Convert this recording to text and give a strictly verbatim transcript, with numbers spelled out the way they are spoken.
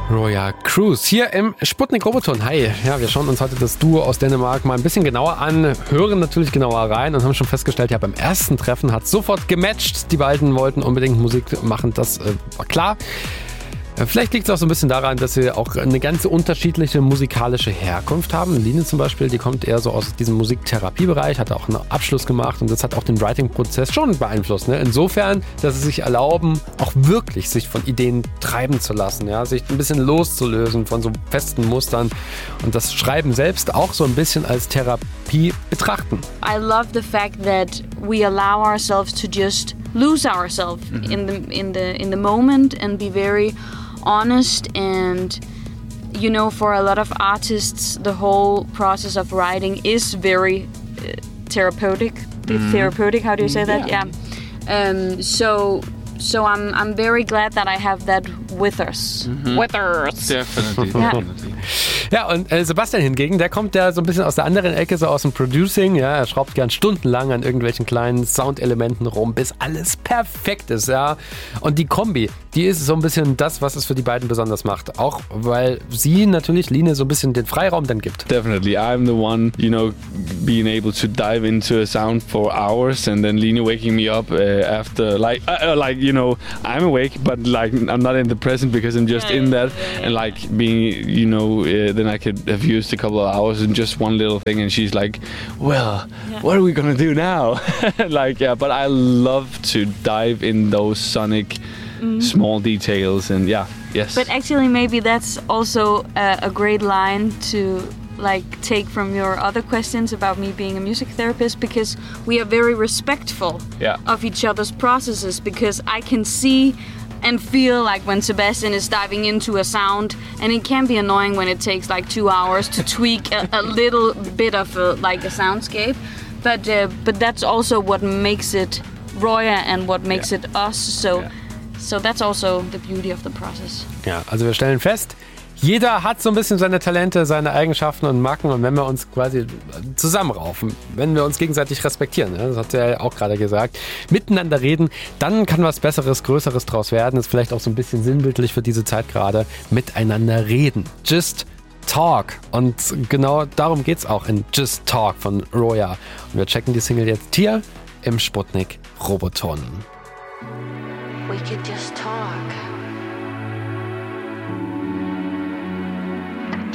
Roya Cruz hier im Sputnik Roboton. Hi, ja, wir schauen uns heute das Duo aus Dänemark mal ein bisschen genauer an, hören natürlich genauer rein und haben schon festgestellt, ja, beim ersten Treffen hat sofort gematcht. Die beiden wollten unbedingt Musik machen, das äh, war klar. Vielleicht liegt es auch so ein bisschen daran, dass sie auch eine ganz unterschiedliche musikalische Herkunft haben. Line zum Beispiel, die kommt eher so aus diesem Musiktherapiebereich, hat auch einen Abschluss gemacht und das hat auch den Writing-Prozess schon beeinflusst. Ne? Insofern, dass sie sich erlauben, auch wirklich sich von Ideen treiben zu lassen, ja? Sich ein bisschen loszulösen von so festen Mustern und das Schreiben selbst auch so ein bisschen als Therapie betrachten. I love the fact that we allow ourselves to just lose ourselves mm-hmm. in the in the in the moment and be very honest. And you know, for a lot of artists the whole process of writing is very uh, therapeutic mm-hmm. therapeutic how do you say that yeah, yeah. Um, so so I'm I'm very glad that I have that with us mm-hmm. with us definitely yeah. definitely. Ja, und äh, Sebastian hingegen, der kommt ja so ein bisschen aus der anderen Ecke, so aus dem Producing. Ja, er schraubt gern stundenlang an irgendwelchen kleinen Soundelementen rum, bis alles perfekt ist. Ja, und die Kombi, die ist so ein bisschen das, was es für die beiden besonders macht. Auch weil sie natürlich Line so ein bisschen den Freiraum dann gibt. Definitely, I'm the one, you know, being able to dive into a sound for hours and then Line waking me up uh, after, like, uh, like you know, I'm awake, but like I'm not in the present because I'm just in that and like being, you know. Uh, then I could have used a couple of hours in just one little thing and she's like, well, yeah. what are we gonna do now? Like, yeah, but I love to dive in those sonic mm-hmm. small details and yeah, yes. But actually maybe that's also a, a great line to like take from your other questions about me being a music therapist, because we are very respectful yeah. of each other's processes, because I can see and feel like when Sebastian is diving into a sound, and it can be annoying when it takes like two hours to tweak a, a little bit of a, like a soundscape, but uh, but that's also what makes it Roya and what makes yeah. it us. So yeah. so that's also the beauty of the process. Ja, also wir stellen fest, jeder hat so ein bisschen seine Talente, seine Eigenschaften und Macken, und wenn wir uns quasi zusammenraufen, wenn wir uns gegenseitig respektieren, das hat er ja auch gerade gesagt, miteinander reden, dann kann was Besseres, Größeres draus werden. Ist vielleicht auch so ein bisschen sinnbildlich für diese Zeit gerade, miteinander reden. Just Talk. Und genau darum geht's auch in Just Talk von Roya. Und wir checken die Single jetzt hier im Sputnik Roboton. We could just talk.